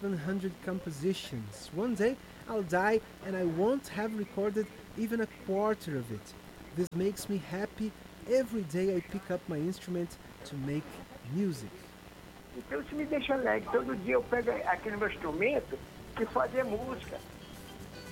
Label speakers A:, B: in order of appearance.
A: 700 compositions. One day I'll die and I won't have recorded even a quarter of it. This makes me happy every day I pick up my instrument to make music.
B: Então isso me deixa alegre. Todo dia eu pego aqui no meu instrumento e fazer música.